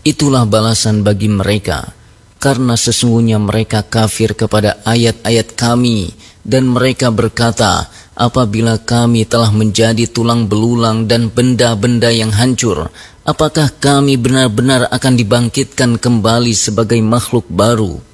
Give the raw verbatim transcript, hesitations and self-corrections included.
Itulah balasan bagi mereka, karena sesungguhnya mereka kafir kepada ayat-ayat kami, dan mereka berkata, apabila kami telah menjadi tulang belulang dan benda-benda yang hancur, apakah kami benar-benar akan dibangkitkan kembali sebagai makhluk baru?